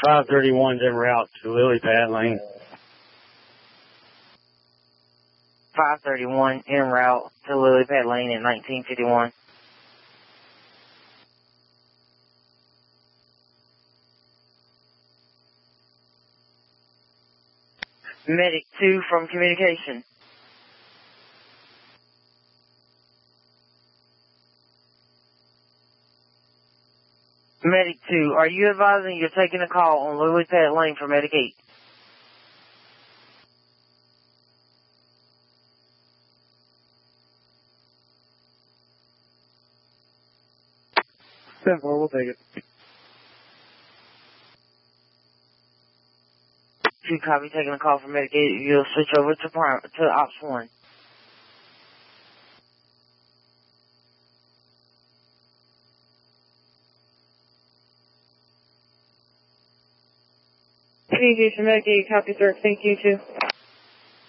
531's en route to Lily Pad Lane. 531 en route to Lily Pad Lane at 1951. Medic 2 from communication. Medic 2, are you advising you're taking a call on Lily Pad Lane for Medic 8? We'll take it. 2 copy, taking a call from Medic 8. You'll switch over to Ops 1. Communication Medic 8, copy sir, thank you 2.